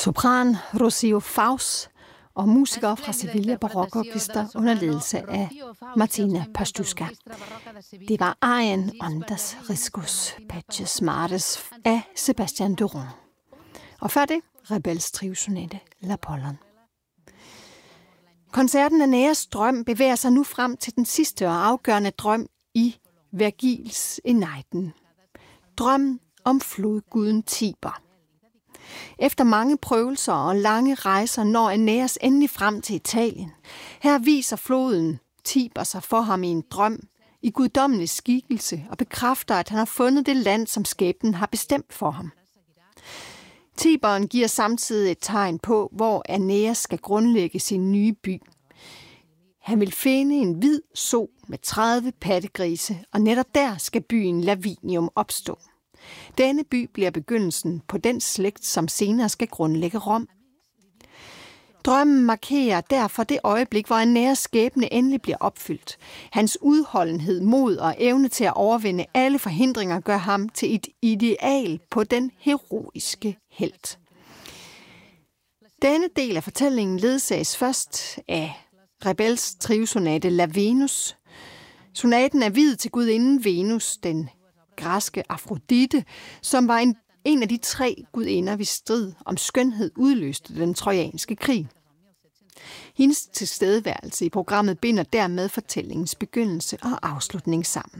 Sopran Rocío Faus og musikere fra Sevilla Barokorkester under ledelse af Martina Pastuska. Det var arien Ondas Riscos Patches Mares af Sebastian Durand. Og før det, Rebels Trivsonate L'Apollon. Koncerten Aeneas drøm bevæger sig nu frem til den sidste og afgørende drøm i Vergils Eneiden. Drømmen om flodguden Tiber. Efter mange prøvelser og lange rejser når Aeneas endelig frem til Italien. Her viser floden Tiber sig for ham i en drøm, i guddommelig skikkelse, og bekræfter, at han har fundet det land, som skæbnen har bestemt for ham. Tiberen giver samtidig et tegn på, hvor Aeneas skal grundlægge sin nye by. Han vil finde en hvid so med 30 pattegrise, og netop der skal byen Lavinium opstå. Denne by bliver begyndelsen på den slægt, som senere skal grundlægge Rom. Drømmen markerer derfor det øjeblik, hvor Aeneas skæbne endelig bliver opfyldt. Hans udholdenhed, mod og evne til at overvinde alle forhindringer gør ham til et ideal på den heroiske helt. Denne del af fortællingen ledsages først af Rebels Trivsonate La Venus. Sonaten er viet til gudinden Venus, den græske Afrodite, som var en af de 3 gudinder, hvis strid om skønhed udløste den trojanske krig. Hendes tilstedeværelse i programmet binder dermed fortællingens begyndelse og afslutning sammen.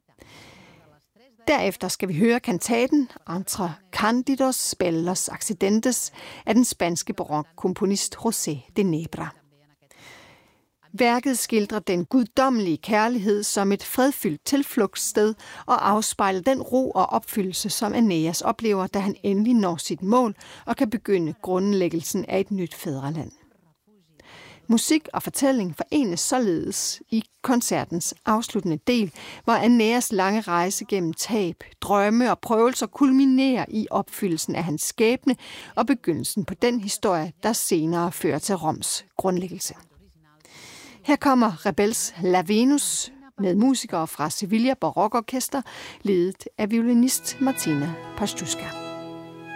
Derefter skal vi høre kantaten Entre Cándidos Bellos Accidentes af den spanske barokkomponist José de Nebra. Værket skildrer den guddommelige kærlighed som et fredfyldt tilflugtssted og afspejler den ro og opfyldelse, som Aeneas oplever, da han endelig når sit mål og kan begynde grundlæggelsen af et nyt fædreland. Musik og fortælling forenes således i koncertens afsluttende del, hvor Aeneas lange rejse gennem tab, drømme og prøvelser kulminerer i opfyldelsen af hans skæbne og begyndelsen på den historie, der senere fører til Roms grundlæggelse. Her kommer Rebels La Venus med musikere fra Sevilla Barokorkester, ledet af violinist Martina Pastuska.